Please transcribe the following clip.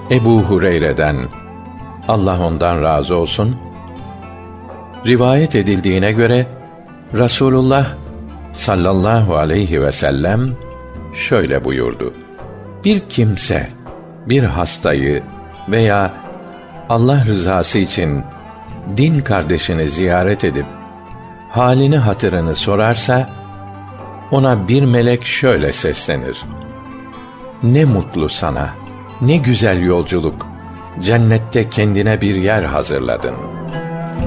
Ebu Hureyre'den, Allah ondan razı olsun, rivayet edildiğine göre Rasulullah sallallahu aleyhi ve sellem şöyle buyurdu: Bir kimse bir hastayı veya Allah rızası için din kardeşini ziyaret edip halini hatırını sorarsa, ona bir melek şöyle seslenir: Ne mutlu sana, ne güzel yolculuk, cennette kendine bir yer hazırladın.